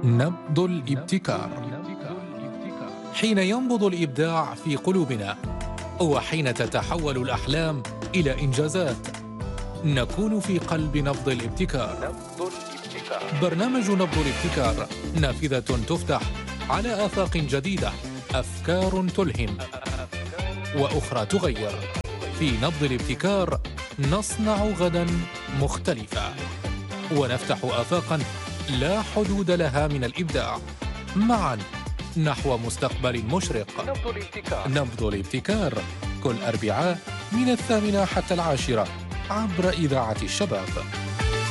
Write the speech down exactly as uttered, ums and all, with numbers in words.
نبض الابتكار. حين ينبض الإبداع في قلوبنا، وحين تتحول الأحلام إلى إنجازات، نكون في قلب نبض الابتكار. برنامج نبض الابتكار، نافذة تفتح على آفاق جديدة، أفكار تلهم وأخرى تغير. في نبض الابتكار نصنع غداً مختلفا، ونفتح آفاقاً لا حدود لها من الإبداع، معاً نحو مستقبل مشرق. نبض الابتكار. نبض الابتكار كل أربعاء من الثامنة حتى العاشرة عبر إذاعة الشباب.